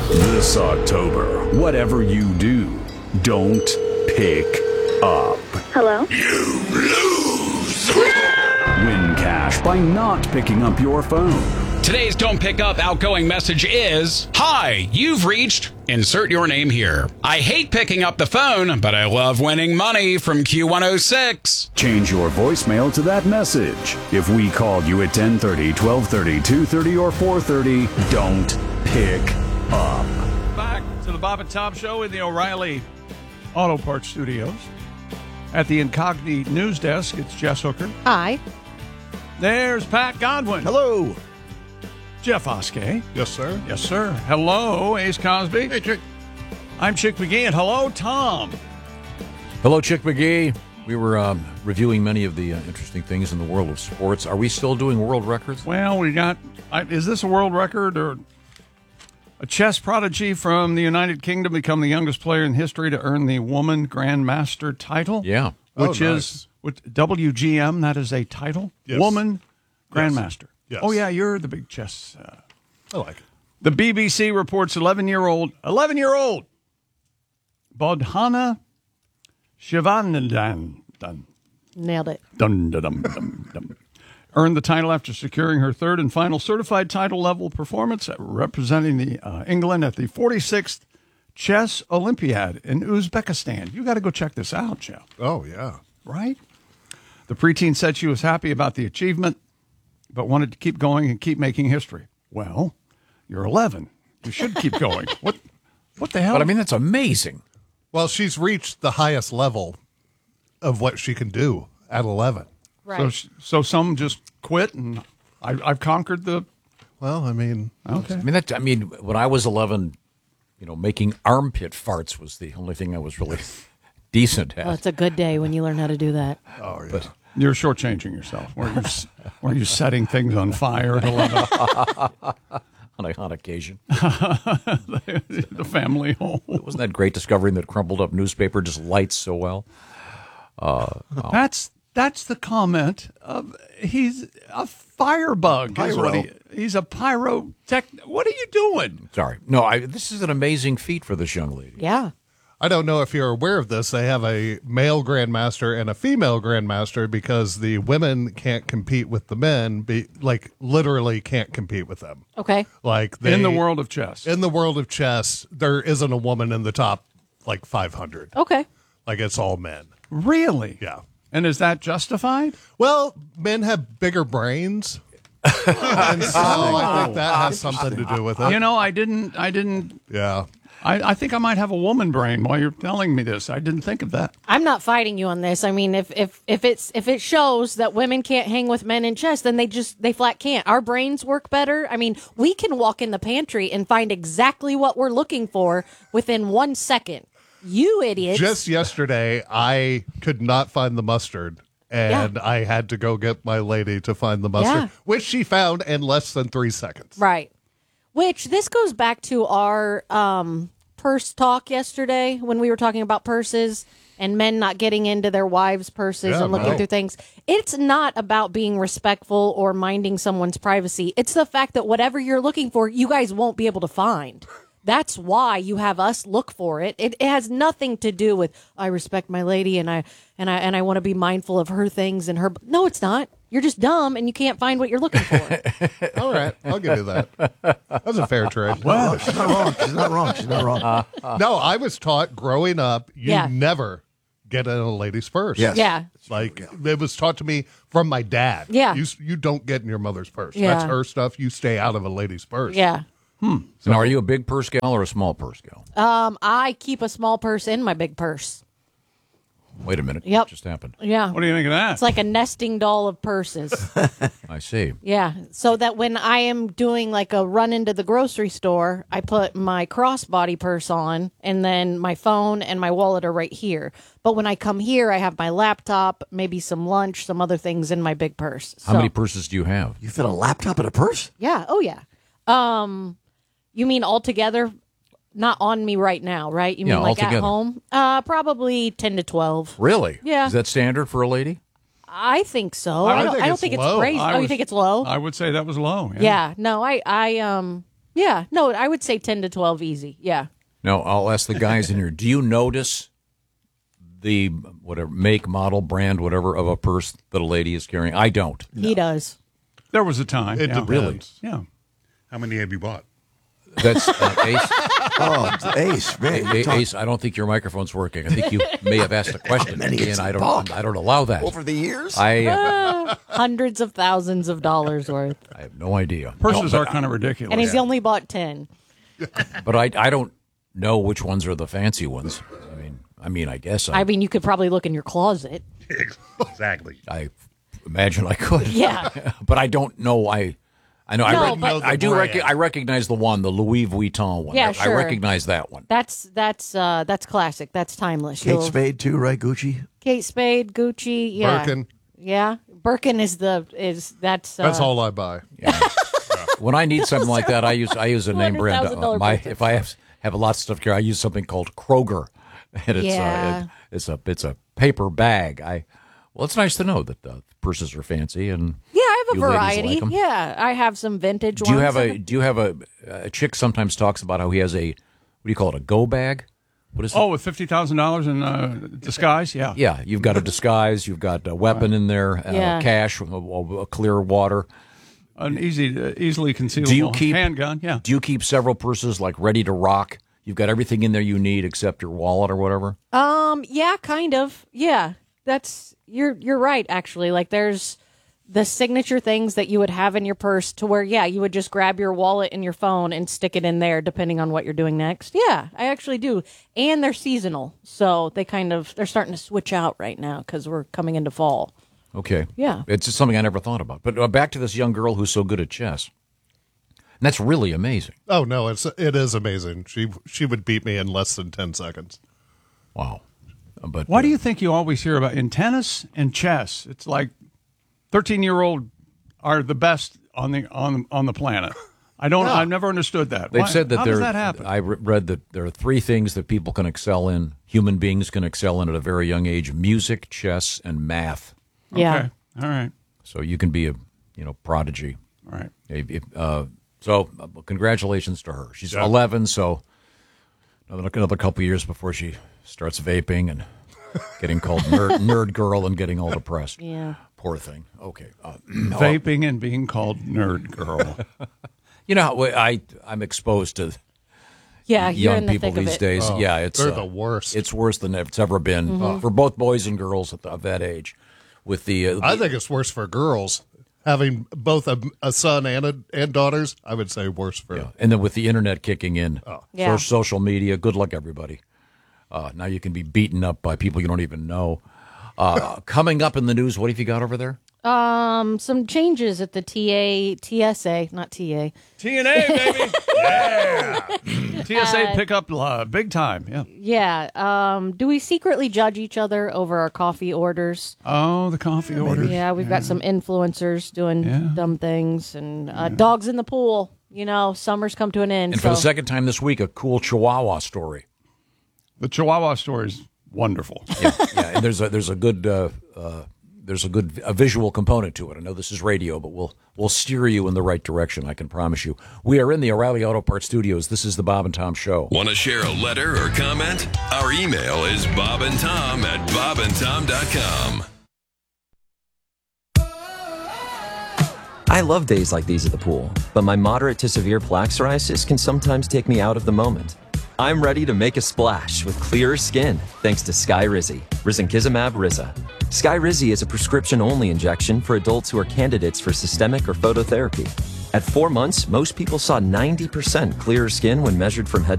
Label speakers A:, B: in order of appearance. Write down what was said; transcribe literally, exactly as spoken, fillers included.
A: This October, whatever you do, don't pick up.
B: Hello?
A: You lose! Win cash by not picking up your phone.
C: Today's Don't Pick Up outgoing message is, Hi, you've reached, insert your name here. I hate picking up the phone, but I love winning money from Q one oh six.
A: Change your voicemail to that message. If we called you at ten thirty, twelve thirty, two thirty, or four thirty, don't pick up.
D: Back to the Bob and Tom Show in the O'Reilly Auto Parts Studios. At the Incogni News Desk, it's Jess Hooker.
E: Hi.
D: There's Pat Godwin.
F: Hello.
D: Jeff Oskey.
F: Yes, sir.
D: Yes, sir. Hello, Ace Cosby.
F: Hey, Chick.
D: I'm Chick McGee, and hello, Tom.
G: Hello, Chick McGee. We were um, reviewing many of the uh, interesting things in the world of sports. Are we still doing world records?
D: Well, we got, I, is this a world record or a chess prodigy from the United Kingdom become the youngest player in history to earn the Woman Grandmaster title?
G: Yeah.
D: Which
F: Oh,
D: is,
F: nice.
D: with W G M, that is a title?
F: Yes.
D: Woman Grandmaster.
F: Yes.
D: Oh, yeah, you're the big chess. Uh,
F: I like it.
D: the B B C reports eleven-year-old, eleven-year-old Bodhana Shivanandan dun,
E: Nailed it.
D: dun, dun, dun, dun, dun, earned the title after securing her third and final certified title level performance representing the uh, England at the forty-sixth Chess Olympiad in Uzbekistan. You got to go check this out, Jeff.
F: Oh, yeah.
D: Right? The preteen said she was happy about the achievement, but wanted to keep going and keep making history. Well, you're eleven. You should keep going. What What the hell?
G: But I mean, that's amazing.
F: Well, she's reached the highest level of what she can do at eleven.
E: Right.
D: So, sh- so some just quit, and I, I've conquered the.
F: Well, I mean,
D: Okay.
G: I mean, that. I mean, when I was eleven, you know, making armpit farts was the only thing I was really decent at.
E: Well, it's a good day when you learn how to do that.
F: oh, yeah.
G: But
D: You're shortchanging yourself. Were you, s- were you setting things on fire at eleven?
G: on, a, on occasion,
D: The family home.
G: wasn't that great discovering that crumpled up newspaper just lights so well?
D: That's that's the comment of he's a firebug. Is what he, he's a pyrotech. What are you doing?
G: Sorry, no. I, this is an amazing feat for this young lady.
E: Yeah.
F: I don't know if you're aware of this. They have a male grandmaster and a female grandmaster because the women can't compete with the men. Be, like, literally can't compete with them.
E: Okay.
F: Like they,
D: In the world of chess.
F: in the world of chess, there isn't a woman in the top like five hundred.
E: Okay.
F: Like it's all men.
D: Really?
F: Yeah.
D: And is that justified?
F: Well, men have bigger brains. And so I think that has something to do with it.
D: You know, I didn't. I didn't.
F: Yeah.
D: I, I think I might have a woman brain while you're telling me this. I didn't think of that.
E: I'm not fighting you on this. I mean, if if if it's if it shows that women can't hang with men in chess, then they just they flat can't. Our brains work better. I mean, we can walk in the pantry and find exactly what we're looking for within one second. You idiots.
F: Just yesterday, I could not find the mustard, and
E: Yeah.
F: I had to go get my lady to find the mustard,
E: Yeah.
F: which she found in less than three seconds.
E: Right. Which this goes back to our um, purse talk yesterday when we were talking about purses and men not getting into their wives' purses
F: Yeah,
E: and looking
F: no.
E: through things. It's not about being respectful or minding someone's privacy. It's the fact that whatever you're looking for, you guys won't be able to find. That's why you have us look for it. It, it has nothing to do with I respect my lady and I and I and I want to be mindful of her things and her. No, it's not. You're just dumb and you can't find what you're looking for.
F: All right, I'll give you that. That's a fair trade.
H: Well, she's not wrong. She's not wrong. She's not wrong.
F: Uh, no, I was taught growing up, you
E: Yeah.
F: never get in a lady's purse.
H: Yes.
E: Yeah.
F: Like, it was taught to me from my dad.
E: Yeah.
F: You, you don't get in your mother's purse.
E: Yeah.
F: That's her stuff. You stay out of a lady's purse.
E: Yeah.
G: So now, are you a big purse gal or a small purse gal?
E: Um, I keep a small purse in my big purse.
G: Wait a minute.
E: Yep.
G: What just happened?
E: Yeah.
D: What do you think of that?
E: It's like a nesting doll of purses.
G: I see.
E: Yeah. So that when I am doing like a run into the grocery store, I put my crossbody purse on and then my phone and my wallet are right here. But when I come here, I have my laptop, maybe some lunch, some other things in my big purse.
G: How
E: So-
G: many purses do you have?
H: You fit a laptop in a purse?
E: Yeah. Oh, yeah. Um, you mean altogether? Not on me right now, right? You
G: Yeah,
E: mean like
G: altogether.
E: at home? Uh, probably ten to twelve.
G: Really?
E: Yeah.
G: Is that standard for a lady?
E: I think so.
F: I
E: I don't.
F: think
E: I don't
F: it's
E: think it's
F: low.
E: crazy.
D: I
E: Oh, you
D: was-
E: think it's low?
D: I would say that was low.
E: yeah. No. I. I. Um. Yeah. No, I would say ten to twelve easy. Yeah.
G: Now, I'll ask the guys in here, do you notice the whatever make, model, brand, whatever of a purse that a lady is carrying? I don't.
E: He does.
D: There was a time.
F: It
D: yeah.
F: depends.
D: Yeah.
B: How many have you bought?
G: That's uh, Ace.
H: Oh, it's Ace, man.
G: A-
H: you talk-
G: Ace, I don't think your microphone's working. I think you may have asked a question,
H: many
G: and
H: has
G: I
H: he
G: don't.
H: bought?
G: I don't allow that.
H: Over the years?
G: I, uh,
E: Uh, hundreds of thousands of dollars worth.
G: I have no idea.
D: Purses
G: No,
D: are
G: but,
D: kind of ridiculous.
E: And he's only bought ten.
G: but I, I don't know which ones are the fancy ones. I mean, I mean, I guess I,
E: I mean, you could probably look in your closet.
B: Exactly.
G: I imagine I could.
E: Yeah.
G: but I don't know. I, I know.
E: No,
G: I, rec-
E: but-
G: I do.
B: brand.
G: Rec- I recognize the one, the Louis Vuitton one.
E: Yeah,
G: I,
E: sure.
G: I recognize that one.
E: That's that's uh, that's classic. That's timeless.
H: Kate
E: You'll-
H: Spade, too, right? Gucci?
E: Kate Spade, Gucci, yeah,
F: Birkin.
E: yeah. Birkin is the is that's uh,
F: That's all I buy.
G: When I need something like that, I use I use a name brand.
E: two hundred thousand dollars
G: Uh, my
E: purses.
G: if I have have a lot of stuff here, I use something called Kroger, and it's
E: Yeah.
G: uh, it, it's a it's a paper bag. I well, it's nice to know that uh, purses are fancy and
E: Yeah, I have a
G: you ladies
E: variety.
G: like 'em.
E: Yeah, I have some vintage
G: Do you
E: ones.
G: have a do you have a a chick sometimes talks about how he has a what do you call it, a go bag? What is it?
D: Oh, with fifty thousand dollars in uh, disguise? Yeah.
G: Yeah, you've got a disguise, you've got a weapon in there, uh,
E: Yeah.
G: cash, a, a clear water.
D: An easy, uh, easily concealable
G: Do you keep
D: handgun. Yeah.
G: Do you keep several purses like ready to rock? You've got everything in there you need except your wallet or whatever.
E: Um, yeah, kind of. Yeah, that's you're you're right. Actually, like there's the signature things that you would have in your purse to where yeah, you would just grab your wallet and your phone and stick it in there depending on what you're doing next. Yeah, I actually do, and they're seasonal, so they kind of they're starting to switch out right now because we're coming into fall.
G: Okay.
E: Yeah.
G: It's just something I never thought about. But uh, back to this young girl who's so good at chess. And that's really amazing.
F: Oh no, it's it is amazing. She she would beat me in less than ten seconds.
G: Wow. Uh, But
D: Why
G: uh,
D: do you think you always hear about in tennis and chess? It's like thirteen-year-old are the best on the on on the planet. I don't. I've never understood that.
G: They've
D: Why-
G: said that
D: how
G: there.
D: does that happen?
G: I re- read that there are three things that people can excel in. Human beings can excel in at a very young age: music, chess, and math.
E: Yeah.
D: Okay. All right.
G: So you can be a you know prodigy.
D: All right.
G: If- if, uh, so uh, congratulations to her. She's eleven, so another, another couple of years before she starts vaping and getting called nerd, nerd girl and getting all depressed.
E: Yeah.
G: Poor thing. Okay. Uh,
D: Vaping and being called nerd girl.
G: you know, how I I'm exposed to
E: Yeah, you're
G: young
E: in the
G: people
E: thick of
G: these
E: it.
G: days. yeah, it's
F: they're
G: uh,
F: the worst.
G: It's worse than it's ever been
E: Mm-hmm.
G: uh, for both boys and girls at the, of that age. With the, uh,
F: I think it's worse for girls. Having both a, a son and a, and daughters, I would say worse for.
G: yeah, and then with the internet kicking in,
E: Yeah.
G: so- social media. Good luck, everybody. Uh, now you can be beaten up by people you don't even know. Uh, coming up in the news, what have you got over there?
E: Um, some changes at the T A T S A, not T A.
D: T N A, baby. Yeah. T S A pick up uh, big time. Yeah.
E: Yeah. Um, do we secretly judge each other over our coffee orders?
D: Oh, the coffee order.
E: Yeah, we've got some influencers doing
D: Yeah.
E: dumb things and uh, dogs in the pool. You know, summer's come to an end.
G: And
E: so.
G: for the second time this week, a cool Chihuahua story.
D: The Chihuahua story is wonderful.
G: Yeah, yeah. And there's a there's a good uh, uh, there's a good a visual component to it. I know this is radio, but we'll we'll steer you in the right direction. I can promise you. We are in the O'Reilly Auto Parts Studios. This is the Bob and Tom Show.
I: Want to share a letter or comment? Our email is bobandtom at bobandtom dot com.
J: I love days like these at the pool, but my moderate to severe plaque psoriasis can sometimes take me out of the moment. I'm ready to make a splash with clearer skin thanks to Skyrizi, risankizumab Riza. Skyrizi is a prescription-only injection for adults who are candidates for systemic or phototherapy. At four months, most people saw ninety percent clearer skin when measured from head